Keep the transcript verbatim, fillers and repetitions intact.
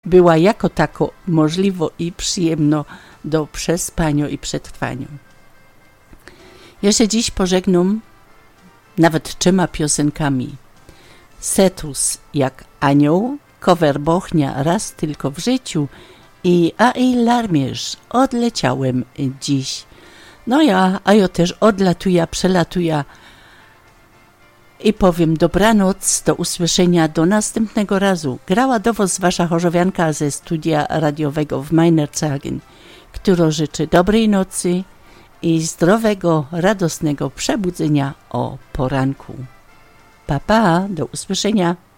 była jako tako możliwo i przyjemno do przespania i przetrwania. Jeszcze dziś pożegnam nawet trzema piosenkami. Setus jak anioł, cover Bochnia raz tylko w życiu i a i larmierz odleciałem dziś. No ja, a ja też odlatuję, przelatuję i powiem dobranoc, do usłyszenia, do następnego razu. Grała do was wasza chorzowianka ze studia radiowego w Meinerzhagen, która życzy dobrej nocy i zdrowego, radosnego przebudzenia o poranku. Pa, pa, do usłyszenia.